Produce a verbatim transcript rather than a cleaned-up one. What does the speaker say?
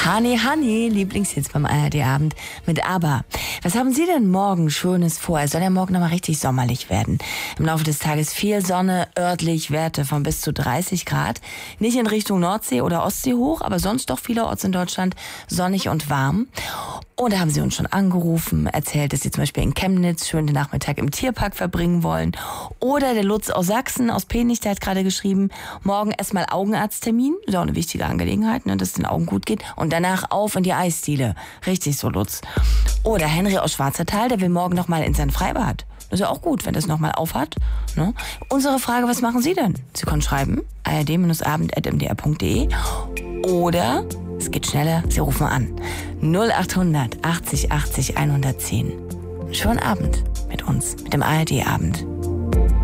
Honey, Honey, Lieblingshits beim A R D-Abend mit ABBA. Was haben Sie denn morgen Schönes vor? Es soll ja morgen nochmal richtig sommerlich werden. Im Laufe des Tages viel Sonne, örtlich Werte von bis zu dreißig Grad. Nicht in Richtung Nordsee oder Ostsee hoch, aber sonst doch vielerorts in Deutschland sonnig und warm. Und da haben Sie uns schon angerufen, erzählt, dass Sie zum Beispiel in Chemnitz schön den Nachmittag im Tierpark verbringen wollen. Oder der Lutz aus Sachsen, aus Penich, der hat gerade geschrieben, morgen erstmal Augenarzttermin. Ist auch eine wichtige Angelegenheit, ne, dass es den Augen gut geht. Und danach auf in die Eisdiele. Richtig so, Lutz. Oder Henry aus Schwarzertal, der will morgen nochmal in sein Freibad. Das ist ja auch gut, wenn das nochmal aufhat. Ne? Unsere Frage, was machen Sie denn? Sie können schreiben, a r d abend at m d r punkt d e oder, es geht schneller, Sie rufen an. null achthundert achtzig achtzig hundertzehn. Schönen Abend mit uns, mit dem A R D-Abend.